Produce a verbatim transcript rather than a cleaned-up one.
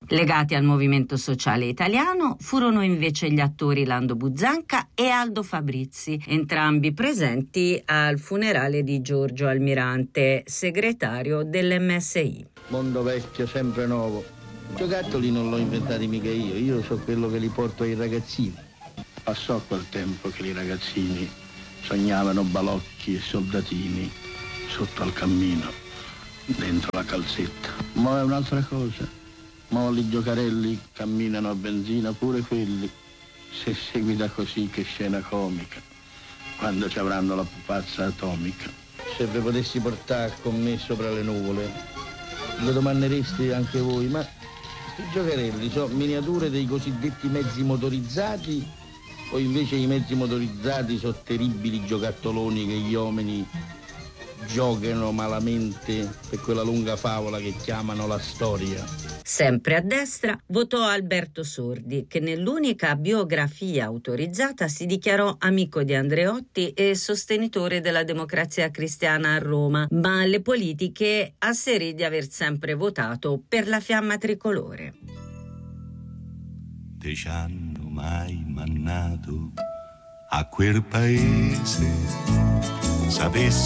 Legati al movimento sociale italiano furono invece gli attori Lando Buzzanca e Aldo Fabrizi, entrambi presenti al funerale di Giorgio Almirante, segretario dell'M S I. Mondo vecchio, sempre nuovo. I giocattoli non l'ho inventati mica io, io so quello che li porto ai ragazzini. Passò quel tempo che i ragazzini sognavano balocchi e soldatini sotto al cammino, dentro la calzetta. Ma è un'altra cosa. Mo' i giocarelli camminano a benzina, pure quelli. Se seguita così, che scena comica, quando ci avranno la pupazza atomica. Se vi potessi portare con me sopra le nuvole, lo domandereste anche voi, ma questi giocarelli sono miniature dei cosiddetti mezzi motorizzati o invece i mezzi motorizzati sono terribili giocattoloni che gli uomini giocano malamente per quella lunga favola che chiamano la storia? Sempre a destra votò Alberto Sordi, che nell'unica biografia autorizzata si dichiarò amico di Andreotti e sostenitore della Democrazia Cristiana a Roma, ma alle politiche asserì di aver sempre votato per la Fiamma Tricolore. Te ci hanno mai mannato a quel paese, sapessi